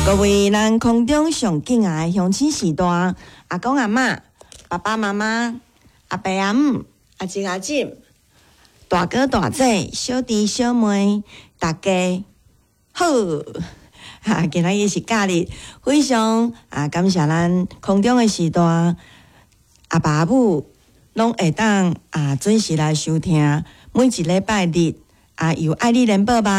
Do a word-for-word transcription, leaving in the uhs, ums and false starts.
各位咱空中上敬爱的乡亲时代，阿公阿嬷、爸爸妈妈、阿伯阿姆、阿叔阿婶、大哥大姐、小弟小妹，大家好！哈，今仔日是假日，非常啊感谢咱空中的时代，阿爸阿母拢会当啊准时来收听，每一礼拜日啊由爱你联播吧。